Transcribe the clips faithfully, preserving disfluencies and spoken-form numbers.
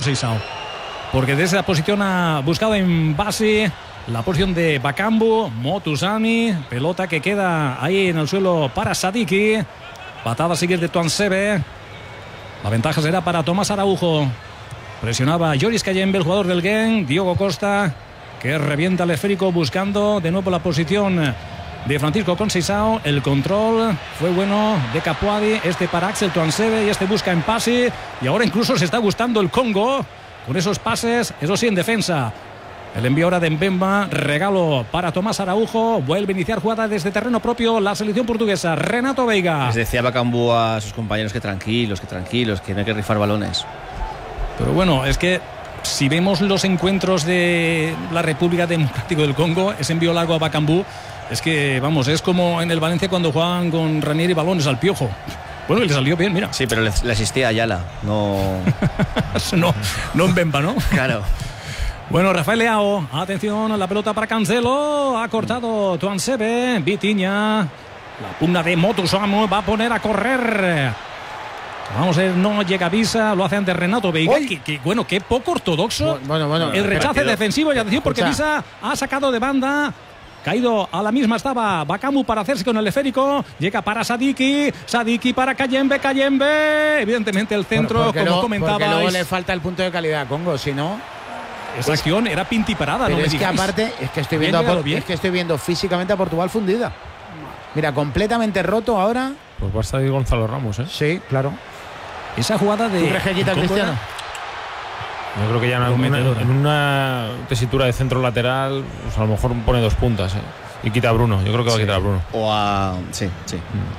Conceição. Porque desde la posición ha buscado en base la posición de Bakambu, Motusami, pelota que queda ahí en el suelo para Sadiki. Patada a seguir de Tuanzebe. La ventaja será para Tomás Araujo. Presionaba Joris Kayembe, el jugador del Genk. Diogo Costa, que revienta el esférico buscando de nuevo la posición de Francisco Conceição. El control fue bueno de Capuadi. Este para Axel Tuanzebe y este busca en pase. Y ahora incluso se está gustando el Congo con esos pases, eso sí, en defensa. El envío ahora de Mbemba, regalo para Tomás Araujo. Vuelve a iniciar jugada desde terreno propio la selección portuguesa. Renato Veiga. Les decía Bakambu a sus compañeros que tranquilos, que tranquilos, que no hay que rifar balones. Pero bueno, es que si vemos los encuentros de la República Democrática del Congo, ese envío largo a Bakambu, es que, vamos, es como en el Valencia cuando jugaban con Ranieri balones al Piojo. Bueno, y le salió bien, mira. Sí, pero le, le asistía a Ayala, no... no, no en Bemba, ¿no? Claro. Bueno, Rafael Leao, atención, la pelota para Cancelo, ha cortado Tuanzebe, Vitinha, la pugna de Motusami, va a poner a correr. Vamos a ver, no llega Visa, lo hace ante Renato Veiga, que, que, bueno, qué poco ortodoxo. Bueno, bueno, el rechace defensivo, y atención porque Visa ha sacado de banda. Caído a la misma estaba Bakambu para hacerse con el esférico. Llega para Sadiki. Sadiki para Kayembe. Kayembe. Evidentemente el centro, porque como lo, comentaba. Porque luego le falta el punto de calidad a Congo, si no. Esa es, acción era pintiparada, pero no es me que digáis. aparte, es que estoy viendo, bien, a, bien. es que estoy viendo físicamente a Portugal fundida. Mira, completamente roto ahora. Pues va a estar ahí Gonzalo Ramos, ¿eh? Sí, claro. Esa jugada de. ¿Tú crees que quita Cristiano? Yo creo que ya en una, en una tesitura de centro lateral, pues a lo mejor pone dos puntas, ¿eh? Y quita a Bruno, yo creo que va sí. a quitar a Bruno. O a... Sí, sí.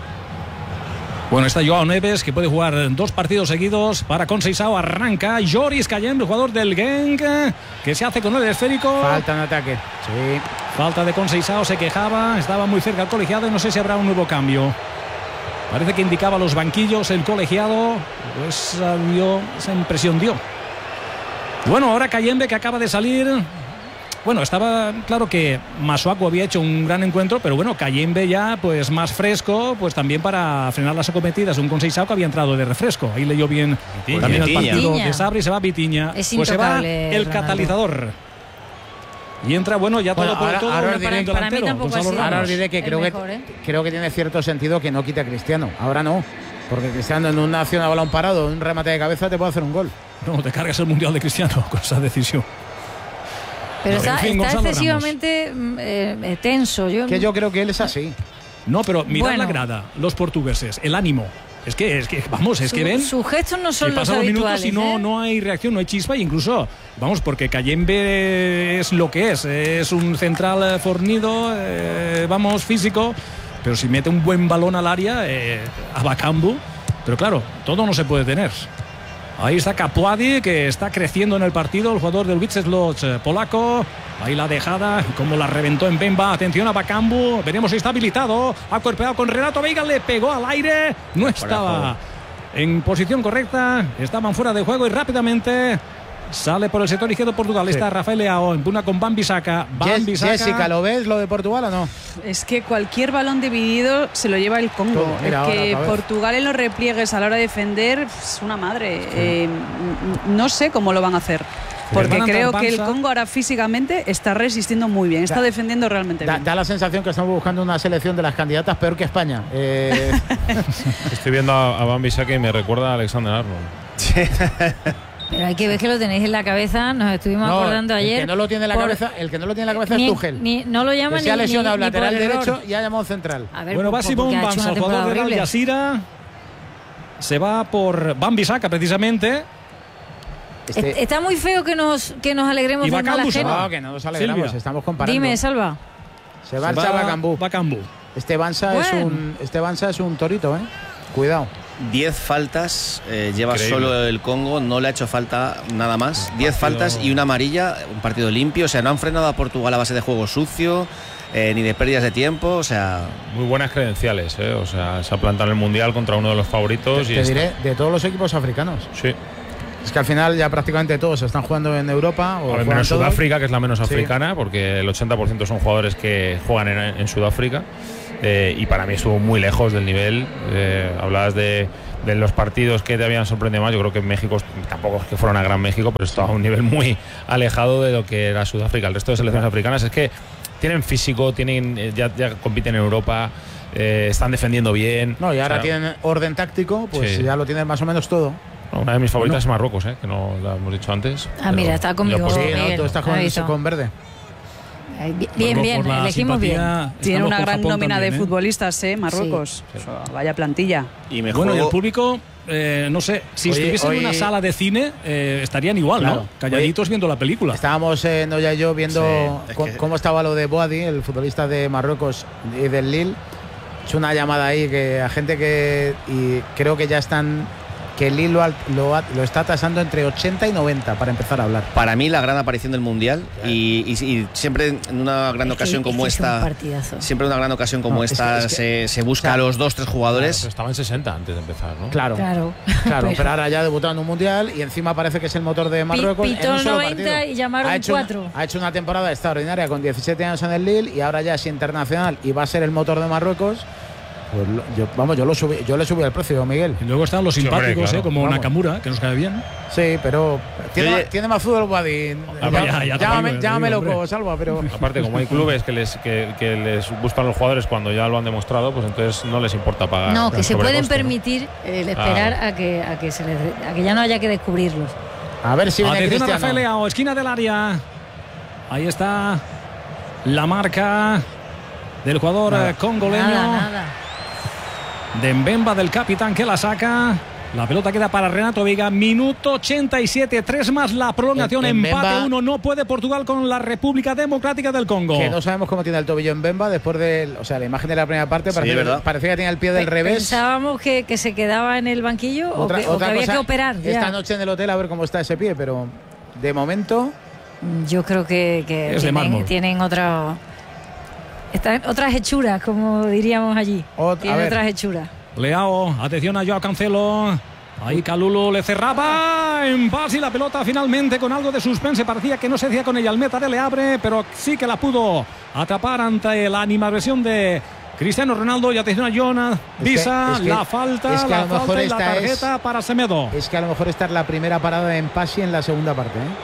Bueno, está Joao Neves, que puede jugar dos partidos seguidos para Conceição. Arranca Joris Kayembe, jugador del Genk, que se hace con el esférico. Falta en ataque. Sí. Falta de Conceição, se quejaba, estaba muy cerca el colegiado y no sé si habrá un nuevo cambio. Parece que indicaba los banquillos el colegiado, pues salió, esa impresión dio. Bueno, ahora Kayembe, que acaba de salir. Bueno, estaba claro que Masuaku había hecho un gran encuentro, pero bueno, Kayembe ya pues más fresco, pues también para frenar las acometidas. Un Conceição que había entrado de refresco. Ahí leyó bien Vitinha. también el Vitinha. partido de Sabri. Se va Vitinha. Es pues se va intocable, el Ronaldo. catalizador. Y entra, bueno, ya Bueno, todo por ahora- todo. ahora el os diré- delantero, para mí tampoco Gonzalo ha sido. Ramos. Ahora os diré que El creo, mejor, que ¿eh? creo que tiene cierto sentido que no quite a Cristiano. Ahora no. Porque Cristiano en una acción a balón parado, un remate de cabeza, te puede hacer un gol. No, te cargas el Mundial de Cristiano con esa decisión. Pero No, está, en fin, está Gonzalo excesivamente eh, eh, tenso. Yo, Que yo creo que él es así. No, pero mirad Bueno. la grada, los portugueses, el ánimo. Es que, es que vamos, es su- que ven. sus gestos no son que los pasan los minutos habituales. y no, ¿eh? no hay reacción, no hay chispa. E incluso, vamos, porque Kayembe es lo que es. Es un central eh, fornido, eh, vamos, físico. Pero si mete un buen balón al área, eh, a Bakambu. Pero claro, todo no se puede tener. Ahí está Capuadi, que está creciendo en el partido, el jugador del Wisłocz eh, polaco. Ahí la dejada, como la reventó en Bemba. Atención a Bakambu, veremos si está habilitado. Ha cuerpeado con Renato Veiga, le pegó al aire. No estaba en posición correcta, estaban fuera de juego y rápidamente sale por el sector izquierdo Portugal. Sí. Está Rafael Leao en puna con Wan-Bissaka. Jess- Wan-Bissaka. Jessica, ¿lo ves lo de Portugal o no? Es que cualquier balón dividido se lo lleva el Congo. Todo, mira, es que ahora, otra vez. Portugal en los repliegues a la hora de defender es una madre. Eh, n- no sé cómo lo van a hacer. Porque Hermana creo que el Trampanza. Congo ahora físicamente está resistiendo muy bien, está Da- defendiendo realmente Da, bien. da la sensación que estamos buscando una selección de las candidatas peor que España. Eh, Estoy viendo a, a Wan-Bissaka y me recuerda a Alexander Arnold. Pero hay que ver que lo tenéis en la cabeza. Nos estuvimos no, acordando el ayer. que no lo tiene en la por- cabeza, el que no lo tiene en la cabeza ni- es Tuchel. ni- no lo llama Que ni, se ha ni, lesionado ni por lateral error. derecho y ha llamado central. A ver, Bueno, va por- Simón porque ha hecho Banza, una el jugador temporada de Real horrible. Jazeera. Se va por Wan-Bissaka precisamente. Este- Est- Está muy feo que nos, que nos alegremos Y del mal Bakambu se ajeno. va. no, que no nos alegramos, Silvia. estamos comparando. Dime, Salva. Se Se marcha va Bakambu. Bakambu. Este Banza es Bueno. un este Banza es un torito, ¿eh? Cuidado. Diez faltas eh, lleva Increíble. solo el Congo, no le ha hecho falta nada más. Diez faltas y una amarilla, un partido limpio. O sea, no han frenado a Portugal a base de juego sucio, eh, ni de pérdidas de tiempo. O sea, Muy buenas credenciales, ¿eh? O sea, se ha plantado en el Mundial contra uno de los favoritos. Te, y te está- diré, de todos los equipos africanos. Sí. Es que al final ya prácticamente todos están jugando en Europa. O A ver, juegan menos todos. Sudáfrica, que es la menos Sí. africana, porque el ochenta por ciento son jugadores que juegan en, en Sudáfrica. eh, y para mí estuvo muy lejos del nivel. Eh, hablabas de, de los partidos que te habían sorprendido más. Yo creo que México tampoco es que fuera una gran México, pero estaba a un nivel muy alejado de lo que era Sudáfrica. El resto de selecciones africanas es que tienen físico, tienen ya, ya compiten en Europa, eh, están defendiendo bien. No, y ahora o sea, tienen orden táctico, pues sí. ya lo tienen más o menos todo. Una de mis favoritas Bueno. es Marruecos, ¿eh? Que no la hemos dicho antes. Ah, mira, está conmigo. Sí, Miguel, ¿no? Tú estás con, aviso. con verde. Bien, bien, Por la elegimos bien. simpatía, Tiene estamos una con gran Japón nómina también, de ¿eh? futbolistas, ¿eh? Marruecos. Sí. O sea, vaya plantilla. Y me Bueno, y el juego- público, eh, no sé, si Oye, estuviesen hoy- en una sala de cine, eh, estarían igual, Claro. ¿no? Calladitos viendo la película. Estábamos eh, Noya y yo viendo Sí, es co- que- cómo estaba lo de Boadi, el futbolista de Marruecos y del Lille. Es una llamada ahí que a gente que. Y creo que ya están. Que el Lille lo, ha- lo, ha- lo está tasando entre ochenta y noventa para empezar a hablar. Para mí la gran aparición del Mundial y, y- y siempre en una gran Es que- ocasión es como que es un esta, partidazo. siempre en una gran ocasión como No, es que- esta es que- se, se busca o sea, a los dos, tres jugadores. Claro, estaba en sesenta antes de empezar, ¿no? Claro, claro, Claro. pero, ahora ya ha debutado en un mundial y encima parece que es el motor de Marruecos. pitó en un solo noventa partido. y llamaron ha hecho cuatro. Una, ha hecho una temporada extraordinaria con diecisiete años en el Lille y ahora ya es internacional y va a ser el motor de Marruecos. Pues lo- yo, vamos, yo, lo subí, yo le subí el precio, Miguel. Y luego están los Sí, hombre, simpáticos, claro. eh, como Vamos. Nakamura, que nos cae bien. Sí, pero tiene, Oye. más, tiene más fútbol Boadi. Ah, ya, ya te llámame digo, llámame te digo, loco, hombre. Salva, pero. Aparte, como hay clubes que les, que, que les buscan los jugadores cuando ya lo han demostrado, pues entonces no les importa pagar. No, que el se pueden sobrecoste, ¿no? permitir el esperar Ah. a, que, a, que se les, a que ya no haya que descubrirlos. A ver si viene Atención a Cristiano. Rafael Leao, esquina del área. Ahí está la marca del jugador Nada. eh, congoleño. Nada, nada. De Mbemba, del capitán, que la saca. La pelota queda para Renato Veiga. Minuto ochenta y siete. Tres más la prolongación. En- en Empate Mbemba- uno. No puede Portugal con la República Democrática del Congo. Que no sabemos cómo tiene el tobillo en Bemba después de. O sea, la imagen de la primera parte Sí, parecía, ¿verdad? parecía que tenía el pie del revés. Pensábamos que, que se quedaba en el banquillo o que, o que había cosa, que operar. ya. Esta noche en el hotel a ver cómo está ese pie, pero de momento. Yo creo que, que Es de tienen, mármol. tienen otra, están otras hechuras, como diríamos allí. Ot- a Tienen ver. otras hechuras. Leao, atención a Joao Cancelo. Ahí Calulu le cerraba en paz y la pelota finalmente con algo de suspense. Parecía que no se hacía con ella. El meta de Le abre, pero sí que la pudo atrapar ante la animadversión de Cristiano Ronaldo. Y atención a Jonas. Es que- Visa, es que- la falta, es que a la lo mejor falta y la esta es- tarjeta para Semedo. Es que a lo mejor esta es la primera parada de Empasi en la segunda parte. ¿eh?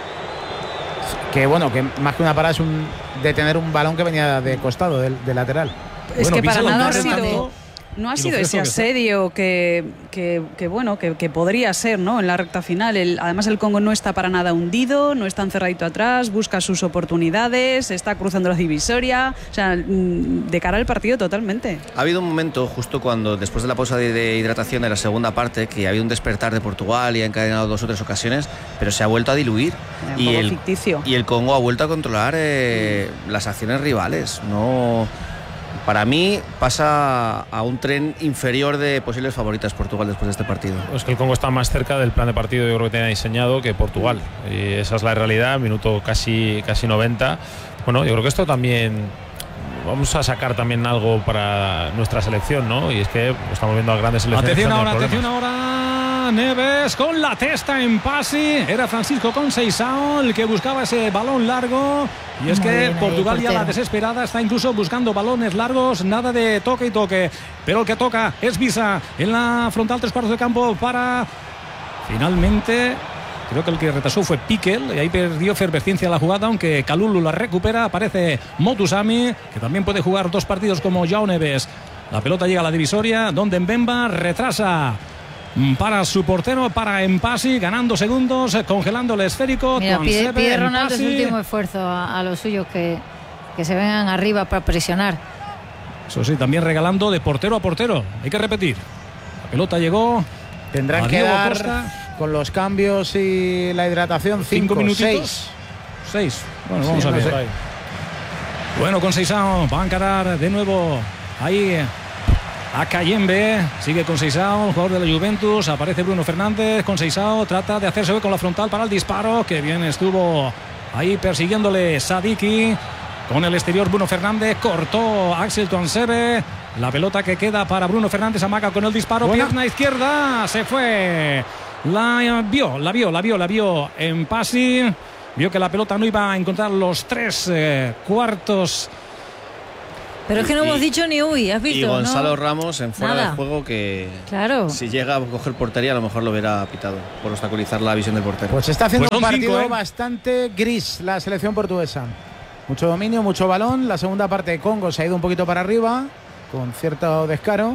Que bueno, que más que una parada es un de tener un balón que venía de costado, del de lateral. Es Bueno, que para Visa lo nada ha corre sido, tanto. no ha y lo sido ese fresco que está. asedio que, que, que, bueno que, que podría ser, ¿no? En la recta final. El- además el Congo no está para nada hundido, no está encerradito atrás, busca sus oportunidades, está cruzando la divisoria, o sea, mm, de cara al partido totalmente. Ha habido un momento justo cuando, después de la pausa de, de hidratación de la segunda parte, que ha habido un despertar de Portugal y ha encadenado dos o tres ocasiones, pero se ha vuelto a diluir. Un Y poco el, ficticio. y el Congo ha vuelto a controlar eh, las acciones rivales. No, para mí pasa a un tren inferior de posibles favoritas Portugal después de este partido. Es que el Congo está más cerca del plan de partido yo creo que tenía diseñado que Portugal. Y esa es la realidad, minuto casi, casi noventa. Bueno, yo creo que esto también vamos a sacar también algo para nuestra selección, ¿no? Y es que estamos viendo a grandes selecciones. Atención que ahora, están atención teniendo ahora. Neves con la testa en pase. Era Francisco Conceição el que buscaba ese balón largo. Y es Muy que bien ahí, Portugal ya portero. la desesperada está incluso buscando balones largos. Nada de toque y toque. Pero el que toca es Visa en la frontal, tres cuartos de campo para. Finalmente. Creo que el que retrasó fue Piquel y ahí perdió efervescencia la jugada, aunque Kalulu la recupera. Aparece Motusami, que también puede jugar dos partidos como Joao Neves. La pelota llega a la divisoria, donde Mbemba retrasa para su portero, para Empasi, ganando segundos, congelando el esférico. Mira, pide, Tuanzebe, pide Ronaldo su Empasi. último esfuerzo a, a los suyos que, que se vengan arriba para presionar. Eso sí, también regalando de portero a portero. Hay que repetir. La pelota llegó. Tendrán a que Diego dar Costa. con los cambios y la hidratación Cinco cinco, minutitos. seis. Seis. Bueno, Sí, vamos a no ver. sé. Bueno, Conceição va a encarar de nuevo ahí a Cayembe. Sigue Conceição, el jugador de la Juventus. Aparece Bruno Fernández. Conceição trata de hacerse con la frontal para el disparo. Que bien estuvo ahí persiguiéndole Sadiki. Con el exterior Bruno Fernández. Cortó Axel Tuanzebe. La pelota que queda para Bruno Fernández. Amaga con el disparo. Buena. Pierna izquierda. Se fue. La vio, la vio, la vio, la vio en Pasi. Vio que la pelota no iba a encontrar los tres eh, cuartos Pero es que no Y- hemos dicho ni uy, ¿has visto? Y Gonzalo ¿no? Ramos en fuera Nada. de juego que Claro. si llega a coger portería a lo mejor lo verá pitado por obstaculizar la visión del portero. Pues está haciendo Pues un son partido cinco, ¿eh? bastante gris la selección portuguesa. Mucho dominio, mucho balón. La segunda parte de Congo se ha ido un poquito para arriba, con cierto descaro.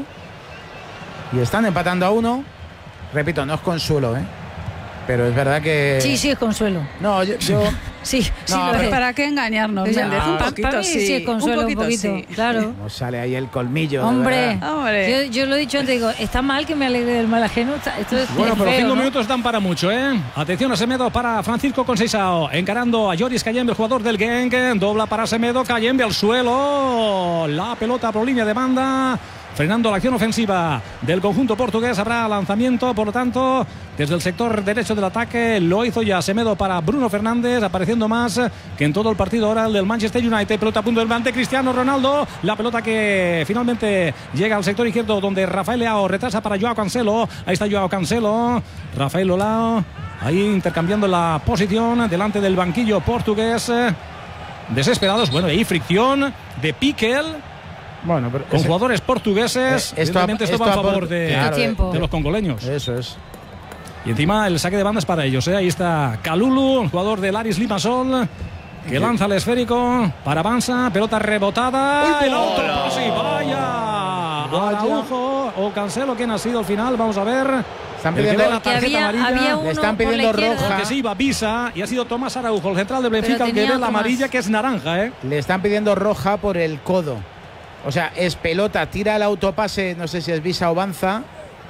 Y están empatando a uno. Repito, no es consuelo, ¿eh? Pero es verdad que... Sí, sí, es consuelo. No, yo... yo- Sí, sí No, lo pero es. ¿Para qué engañarnos, Pues ya, Méndez? pa- Un pa- poquito, pa' mí sí es consuelo, un poquito, sí. claro. no sale ahí el colmillo. de Hombre, verdad. Hombre. Yo, yo lo he dicho antes, digo, está mal que me alegre del mal ajeno. Está- Esto es Bueno, es pero feo, cinco ¿no? minutos dan para mucho, ¿eh? Atención a Semedo para Francisco Conceição. Encarando a Joris Cayembe, el jugador del Genk. Dobla para Semedo, Cayembe al suelo. La pelota por línea de banda. Frenando la acción ofensiva del conjunto portugués. Habrá lanzamiento, por lo tanto, desde el sector derecho del ataque. Lo hizo ya Semedo para Bruno Fernández, apareciendo más que en todo el partido ahora el del Manchester United. Pelota a punto del delante, Cristiano Ronaldo. La pelota que finalmente llega al sector izquierdo, donde Rafael Leao retrasa para Joao Cancelo. Ahí está Joao Cancelo. Rafael Leao ahí intercambiando la posición delante del banquillo portugués. Desesperados. Bueno, ahí fricción de Piquel Bueno, pero con ese- jugadores portugueses. Eh, esto Evidentemente ap- esto va a esto favor apor- de, claro, tiempo. de los congoleños. Eso es. Y encima el saque de banda es para ellos, ¿eh? Ahí está Kalulu, el jugador del Aris Limassol, que lanza el esférico para Banza, pelota rebotada. El auto, sí, vaya. Araujo o Cancelo, ¿quién ha sido al final? Vamos a ver. Están El que pidiendo- ve la Que tarjeta había, amarilla. había Le uno están por la pidiendo izquierda. roja. Que se iba Visa y ha sido Tomás Araujo, el central del Benfica, el que tenía ve la otro más. amarilla, que es naranja, ¿eh? Le están pidiendo roja por el codo. O sea, es pelota, tira el autopase, no sé si es Visa o Banza.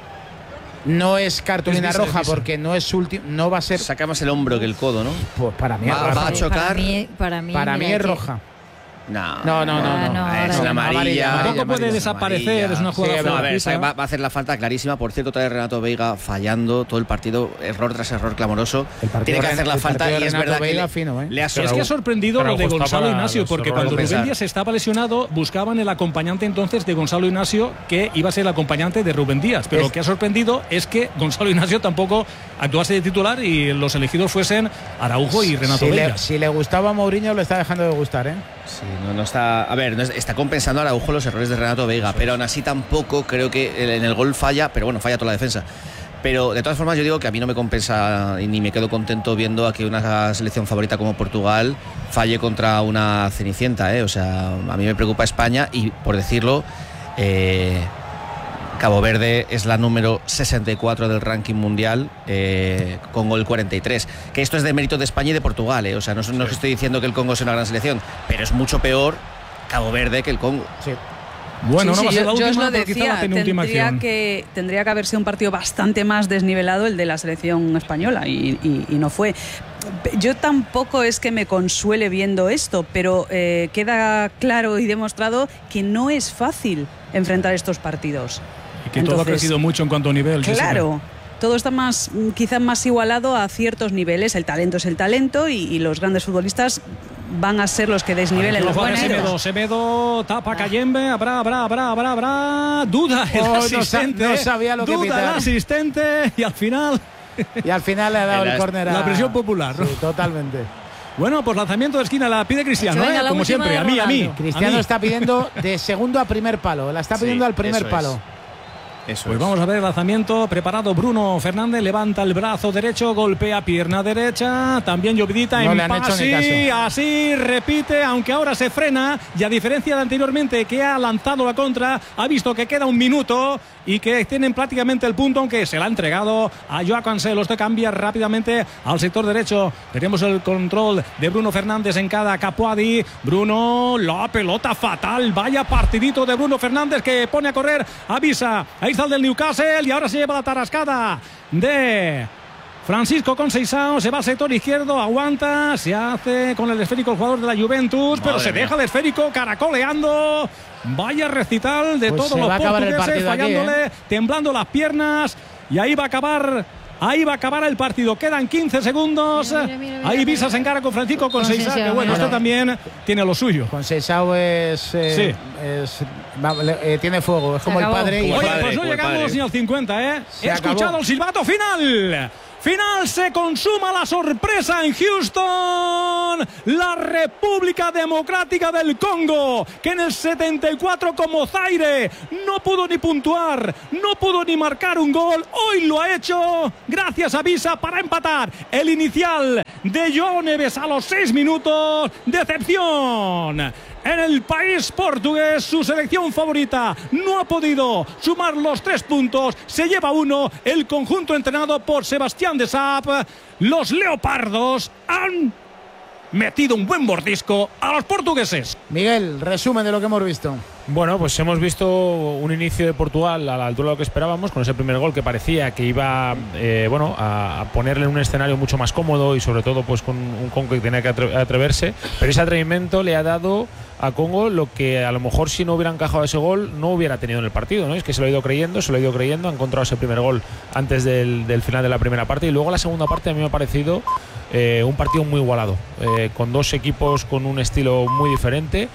No es cartulina Es Visa, roja es Visa. porque no es su ulti- no va a ser. Saca más el hombro que el codo, ¿no? Pues para mí es Va- roja. va a Para chocar. mí, para mí, Para mí mira es que- roja. No, No, no, no, Ah, no. no, Ah, ahora es no. una amarilla. Amarilla, Tampoco amarilla, puede amarilla. desaparecer, es una jugada Sí, No, a ver, flojita. va, va a hacer la falta clarísima. Por cierto, trae Renato Veiga fallando todo el partido, error tras error clamoroso. El partido Tiene que de- hacer la el falta partido y de es Renato verdad que Veiga le, fino, ¿eh? le ha Es que ha asustado. sorprendido Pero lo de justo Gonzalo para Ignacio, los porque errores. cuando Pensar. Rubén Díaz estaba lesionado, buscaban el acompañante entonces de Gonzalo Ignacio, que iba a ser el acompañante de Rubén Díaz. Pero Es- lo que ha sorprendido es que Gonzalo Ignacio tampoco actuase de titular y los elegidos fuesen Araujo y Renato Si Veiga. le, si le gustaba a Mourinho, lo está dejando de gustar, ¿eh? Sí, no, no está. A ver, no es- está compensando a Araujo los errores de Renato Veiga, pero aún así tampoco creo que en el gol falla, pero bueno, falla toda la defensa. Pero de todas formas yo digo que a mí no me compensa y ni me quedo contento viendo a que una selección favorita como Portugal falle contra una cenicienta, ¿eh? O sea, a mí me preocupa España y, por decirlo, eh, Cabo Verde es la número sesenta y cuatro del ranking mundial, eh, Congo el cuarenta y tres. Que esto es de mérito de España y de Portugal, ¿eh? O sea, no, no es que estoy diciendo que el Congo sea una gran selección, pero es mucho peor Cabo Verde que el Congo. Sí. Bueno, Sí, no va a sí, ser yo, la yo os última, lo pero quizá decía, la penúltima tendría acción. que, tendría que haber sido un partido bastante más desnivelado el de la selección española y, y- y no fue. Yo tampoco es que me consuele viendo esto, pero eh, queda claro y demostrado que no es fácil enfrentar estos partidos. Y que todo ha Entonces, crecido mucho en cuanto a nivel. Jessica. Claro, todo está más, mm, quizá más igualado a ciertos niveles. El talento es el talento y, y los grandes futbolistas van a ser los que desnivelen Lo los juega buenos. Semedo, Semedo tapa Cayembe, habrá, habrá, habrá, habrá, habrá. Duda el Oh, no sa- asistente. no sabía lo que Duda pitar. el asistente y al final Y al final le ha dado La- el córner a... la presión popular, ¿no? Sí, totalmente. Bueno, pues lanzamiento de esquina la pide Cristiano, Que venga ¿eh? la Como última siempre, de a mí, a mí. Ronaldo. Cristiano a mí. está pidiendo de segundo a primer palo. La está pidiendo Sí, al primer eso es. palo. Eso Pues es. vamos a ver el lanzamiento preparado. Bruno Fernández levanta el brazo derecho, golpea pierna derecha. También Llovidita No en le han hecho ni pase. caso. Así repite, aunque ahora se frena. Y a diferencia de anteriormente, que ha lanzado la contra, ha visto que queda un minuto y que tienen prácticamente el punto, aunque se la ha entregado a Joao Cancelo. Esto cambia rápidamente al sector derecho. Tenemos el control de Bruno Fernández en cada Capuadi. Bruno, la pelota fatal. Vaya partidito de Bruno Fernández que pone a correr. Avisa. Ahí está el del Newcastle y ahora se lleva la tarascada de Francisco Conceição. Se va al sector izquierdo, aguanta, se hace con el esférico el jugador de la Juventus, pero Madre se mía. deja el esférico caracoleando. Vaya recital de Pues todos se los va a acabar el portugueses, partido aquí, fallándole, ¿eh? temblando las piernas, y ahí va a acabar. Ahí va a acabar el partido. Quedan quince segundos. Mira, mira, mira, ahí mira, Visa mira. se encara con Francisco Conceição, Conceição, que bueno, mira. este también tiene lo suyo. Conceição es, eh, Sí. es- va- le- eh, tiene fuego, es Se como el acabó. padre. Y Como el Oye, padre, pues no como el llegamos padre. ni al cincuenta, ¿eh? Se He escuchado acabó. el silbato final. final se consuma la sorpresa en Houston. La República Democrática del Congo, que en el setenta y cuatro como Zaire no pudo ni puntuar, no pudo ni marcar un gol, hoy lo ha hecho gracias a Visa para empatar. El inicial de João Neves a los seis minutos. Decepción en el país portugués, su selección favorita no ha podido sumar los tres puntos, se lleva uno. El conjunto entrenado por Sebastián de Saab, los leopardos han metido un buen mordisco a los portugueses. Miguel, resumen de lo que hemos visto. Bueno, pues hemos visto un inicio de Portugal a la altura de lo que esperábamos, con ese primer gol que parecía que iba eh, bueno, a, a ponerle en un escenario mucho más cómodo y sobre todo pues con un Congo que tenía que atreverse, pero ese atrevimiento le ha dado a Congo lo que a lo mejor si no hubiera encajado ese gol no hubiera tenido en el partido, ¿no? Es que se lo ha ido creyendo, se lo ha ido creyendo, ha encontrado ese primer gol antes del, del final de la primera parte y luego la segunda parte a mí me ha parecido eh, un partido muy igualado, eh, con dos equipos con un estilo muy diferente.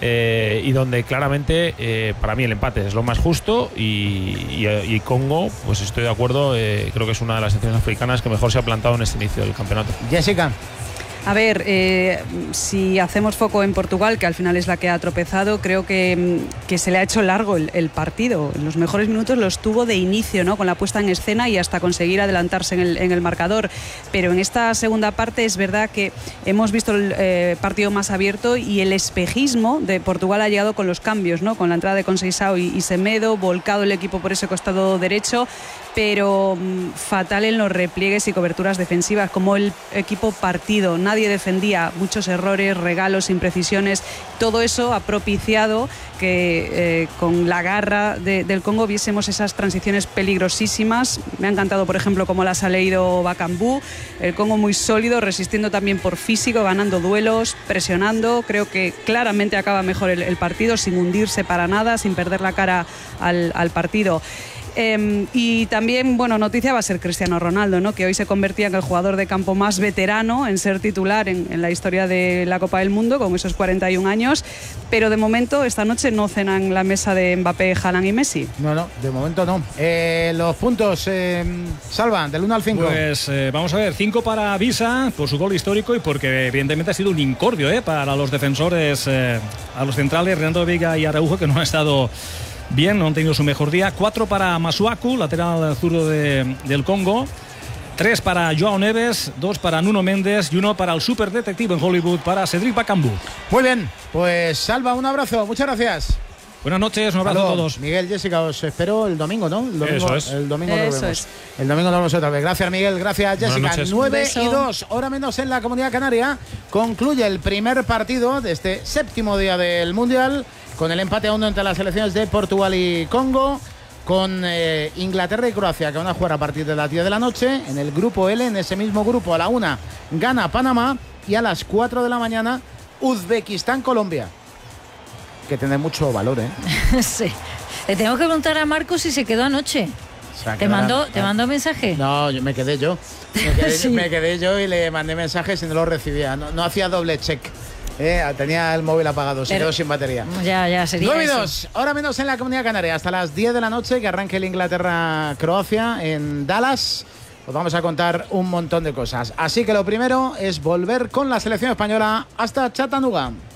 Eh, y donde claramente eh, para mí el empate es lo más justo y, y, y Congo, pues estoy de acuerdo, eh, creo que es una de las selecciones africanas que mejor se ha plantado en este inicio del campeonato. Jessica. A ver, eh, si hacemos foco en Portugal, que al final es la que ha tropezado, creo que, que se le ha hecho largo el, el partido. En los mejores minutos los tuvo de inicio, ¿no? Con la puesta en escena y hasta conseguir adelantarse en el, en el marcador. Pero en esta segunda parte es verdad que hemos visto el eh, partido más abierto y el espejismo de Portugal ha llegado con los cambios, ¿no? Con la entrada de Conceição y, y Semedo, volcado el equipo por ese costado derecho, pero mmm, fatal en los repliegues y coberturas defensivas, como el equipo partido. Nadie defendía, muchos errores, regalos, imprecisiones. Todo eso ha propiciado que eh, con la garra de, del Congo viésemos esas transiciones peligrosísimas. Me ha encantado, por ejemplo, cómo las ha leído Bakambu. El Congo muy sólido, resistiendo también por físico, ganando duelos, presionando. Creo que claramente acaba mejor el, el partido, sin hundirse para nada, sin perder la cara al, al partido. Eh, y también, bueno, noticia va a ser Cristiano Ronaldo, ¿no? Que hoy se convertía en el jugador de campo más veterano en ser titular en, en la historia de la Copa del Mundo, con esos cuarenta y un años, pero de momento esta noche no cenan la mesa de Mbappé, Haaland y Messi. No, no, de momento no. Eh, los puntos, eh, Salva, del uno al cinco. Pues eh, vamos a ver, cinco para Visa por su gol histórico y porque evidentemente ha sido un incordio eh, para los defensores, eh, a los centrales, Renato Veiga y Araujo, que no han estado bien, no han tenido su mejor día. Cuatro para Masuaku, lateral zurdo de, del Congo. Tres para João Neves, dos para Nuno Méndez y uno para el superdetective en Hollywood, para Cedric Bakambu. Muy bien, pues Salva, un abrazo, muchas gracias. Buenas noches, un abrazo a todos. Miguel, Jessica, os espero el domingo, ¿no? El domingo, Eso es. El domingo nos Eso vemos. es. El domingo nos vemos otra vez. Gracias, Miguel. Gracias, Jessica. nueve y dos, hora menos en la Comunidad Canaria. Concluye el primer partido de este séptimo día del Mundial, con el empate a uno entre las selecciones de Portugal y Congo, con eh, Inglaterra y Croacia, que van a jugar a partir de las diez de la noche. En el grupo L, en ese mismo grupo, a la una, gana Panamá, y a las cuatro de la mañana, Uzbekistán-Colombia. Que tiene mucho valor, ¿eh? Sí. Le tengo que preguntar a Marcos si se quedó anoche. ¿Te mandó, ¿Te mandó mensaje? No, yo me quedé yo. Me quedé, Sí. me quedé yo y le mandé mensajes y no lo recibía. No, no hacía doble check. Eh, tenía el móvil apagado, se Pero- quedó sin batería. Ya, ya, sería nueve y eso. dos, ahora menos en la Comunidad Canaria, hasta las diez de la noche, que arranque el Inglaterra-Croacia en Dallas. Os vamos a contar un montón de cosas. Así que lo primero es volver con la selección española hasta Chattanooga.